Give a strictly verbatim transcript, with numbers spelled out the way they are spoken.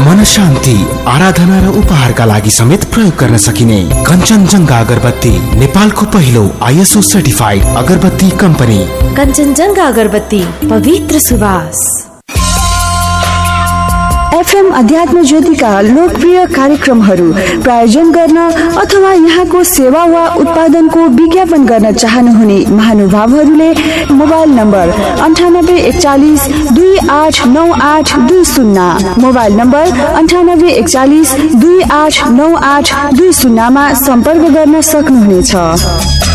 मन शान्ति, आराधना र उपहारका लागि समेत प्रयोग गर्न सकिने कञ्चनजङ्घा अगरबत्ती नेपालको पहिलो आइएसओ सर्टिफाइड अगरबत्ती कम्पनी। कञ्चनजङ्घा अगरबत्ती, पवित्र सुवास। एफएम अध्यात्म ज्योतिका लोकप्रिय कार्यक्रमहरू प्रायोजन गर्न अथवा यहाँको सेवा वा उत्पादनको विज्ञापन गर्न चाहनुहुने महानुभावहरूले मोबाइल नम्बर अन्ठानब्बे एकचालिस दुई आठ नौ आठ दुई शून्य मोबाइल नम्बर अन्ठानब्बे एकचालिस दुई आठ नौ आठ दुई शून्यमा सम्पर्क गर्न सक्नुहुनेछ।